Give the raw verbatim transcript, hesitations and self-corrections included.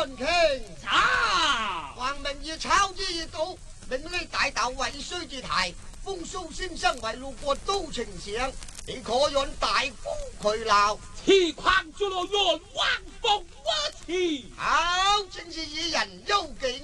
軍傾。 查， hoàng明以抄之以道，命呢大道為衰之態，風騷先生為路過都呈上，你可允大夫渠鬧。 此框住了冤枉風我詞。 好，正是以人憂己。